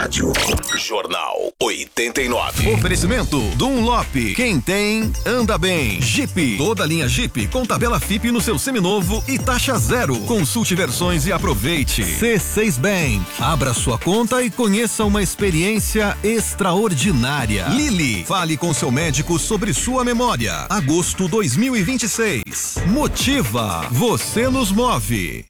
rádio. Jornal 89. Oferecimento Dunlop. Quem tem, anda bem. Jeep. Toda linha Jeep com tabela FIP no seu seminovo e taxa zero. Consulte versões e aproveite. C6 Bank. Abra sua conta e conheça uma experiência extraordinária. Lili. Fale com seu médico sobre sua memória. Agosto 2026. Motiva. Você nos move.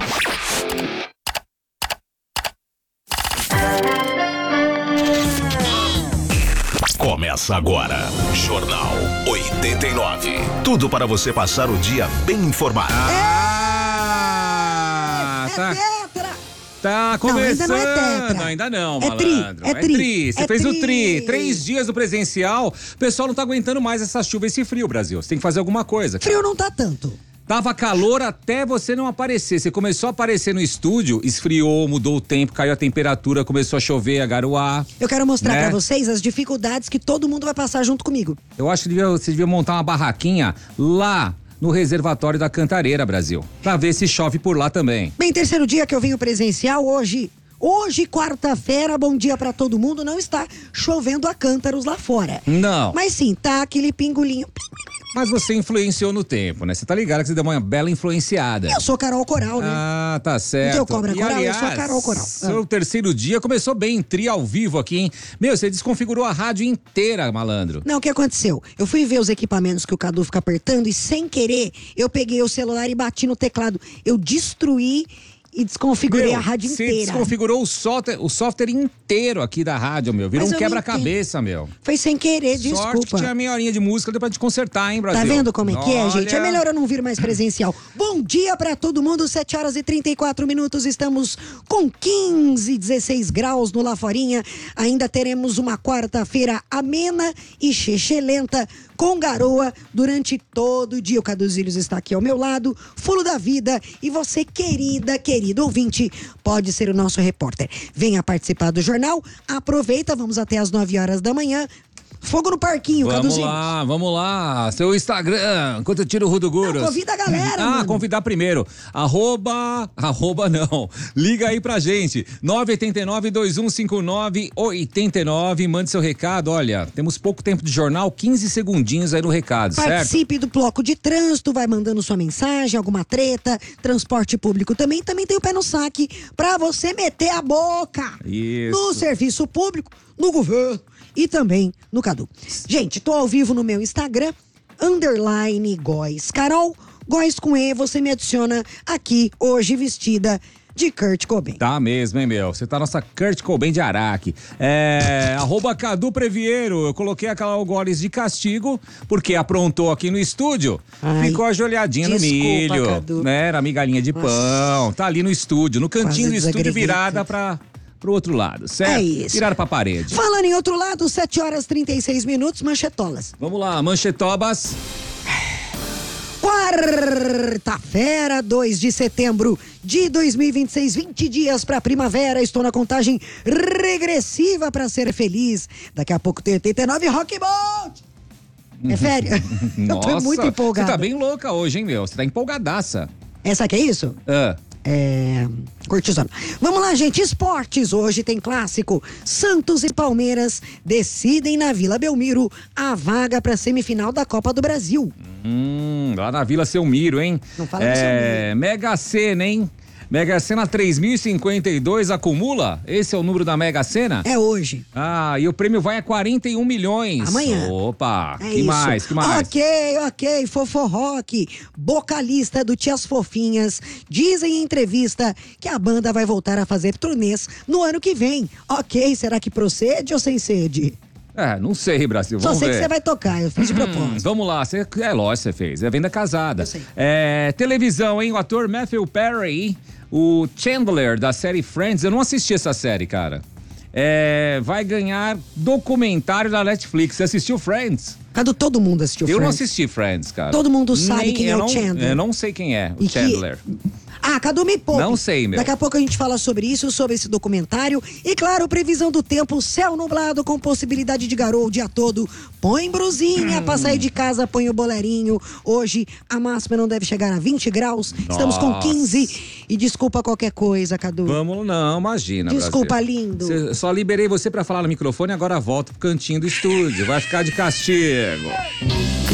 Começa agora, Jornal 89. Tudo para você passar o dia bem informado. Tá começando. Não, ainda não é tetra. Ainda não, É malandro. tri. Você fez o tri. 3 dias do presencial. O pessoal não tá aguentando mais essa chuva, esse frio, Brasil. Você tem que fazer alguma coisa. Frio não tá tanto. Tava calor até você não aparecer. Você começou a aparecer no estúdio, esfriou, mudou o tempo, caiu a temperatura, começou a chover, a garoar. Eu quero mostrar né? pra vocês as dificuldades que todo mundo vai passar junto comigo. Eu acho que você devia montar uma barraquinha lá no reservatório da Cantareira, Brasil. Pra ver se chove por lá também. Bem, terceiro dia que eu venho presencial hoje. Hoje, quarta-feira, bom dia pra todo mundo. Não está chovendo a cântaros lá fora. Não. Mas sim, tá aquele pingolinho. Mas você influenciou no tempo, né? Você tá ligado que você deu uma bela influenciada. Eu sou Carol Coral, né? Ah, tá certo. Então, Cobra E, Coral, aliás, eu sou a Carol Coral. Seu terceiro dia começou bem, tri ao vivo aqui, hein? Meu, você desconfigurou a rádio inteira, malandro. Não, o que aconteceu? Eu fui ver os equipamentos que o Cadu fica apertando e, sem querer, eu peguei o celular e bati no teclado. Eu destruí e desconfigurei a rádio você inteira. desconfigurou o software inteiro aqui da rádio, meu. Virou Mas um eu quebra-cabeça, meu. Foi sem querer, Sorte que desculpa. tinha meia horinha de música, deu pra te consertar, hein, Brasil? Tá vendo como é que é, gente? É Olha. melhor eu não vir mais presencial. Bom dia pra todo mundo, 7h34, estamos com 16 graus no Laforinha. Ainda teremos uma quarta-feira amena e chechelenta, com garoa durante todo o dia. O Caduzílios está aqui ao meu lado, fulo da vida, e você, querido ouvinte, pode ser o nosso repórter. Venha participar do jornal, aproveita, vamos até às 9 horas da manhã. Fogo no parquinho, Caduzílios. Vamos lá. Seu Instagram, enquanto eu tiro o Rudo Guros. Não, convida a galera, mano. Convidar primeiro. Arroba não. Liga aí pra gente. 989-2159-89. Mande seu recado. Olha, temos pouco tempo de jornal, 15 segundinhos aí no recado, certo? Participe do bloco de trânsito, vai mandando sua mensagem, alguma treta, transporte público também tem o pé no saque pra você meter a boca. Isso. No serviço público, no governo e também no Cadu. Gente, tô ao vivo no meu Instagram, _Góes. Carol Góes com E, você me adiciona aqui hoje vestida de Kurt Cobain. Tá mesmo, hein, meu? Você tá nossa Kurt Cobain de Araque. Arroba Cadu Previeiro. Eu coloquei aquela Algores de castigo, porque aprontou aqui no estúdio. Ai, ficou ajoelhadinha no desculpa, milho. Cadu. Né? Era migalhinha de pão. Tá ali no estúdio, no cantinho do Quase estúdio, desagreguei, virada pro outro lado, certo? É isso. Virada pra parede. Falando em outro lado, 7h36, manchetolas. Vamos lá, manchetobas. Quarta-feira, 2 de setembro de 2026, 20 dias pra primavera. Estou na contagem regressiva pra ser feliz. Daqui a pouco tem 89 Rock Bolt. É férias. Eu tô muito empolgada. Você tá bem louca hoje, hein, meu? Você tá empolgadaça. Essa aqui é isso? Cortisona. Vamos lá, gente. Esportes. Hoje tem clássico. Santos e Palmeiras decidem na Vila Belmiro a vaga pra semifinal da Copa do Brasil. Lá na Vila Selmiro, hein? Não fala do Selmiro. Mega Sena, hein? Mega Sena 3.052 acumula? Esse é o número da Mega Sena? É hoje. E o prêmio vai a 41 milhões. Amanhã. Opa, É que isso. mais? Ok, Fofo Rock, vocalista do Tias Fofinhas, dizem em entrevista que a banda vai voltar a fazer turnês no ano que vem. Ok, será que procede ou sem sede? Não sei, Brasil, Só vamos sei ver. que você vai tocar, eu fiz de propósito. Vamos lá, lógico que você fez, é venda casada. Eu sei. Televisão, hein, o ator Matthew Perry, o Chandler da série Friends, eu não assisti essa série, cara. Vai ganhar documentário da Netflix. Você assistiu Friends? Cadu, todo mundo assistiu Eu não Friends. assisti Friends, cara. Todo mundo sabe quem é o Chandler. Eu não sei quem é o E Chandler. Ah, Cadu, me poupe. Não sei, meu. Daqui a pouco a gente fala sobre isso, sobre esse documentário. E claro, previsão do tempo, céu nublado com possibilidade de garoa o dia todo. Põe brusinha pra sair de casa, põe o boleirinho. Hoje a máxima não deve chegar a 20 graus. Estamos com 15. E desculpa qualquer coisa, Cadu. Vamos, não, imagina. Desculpa, Brasil. lindo. Só liberei você pra falar no microfone, agora volta pro cantinho do estúdio. Vai ficar de castigo.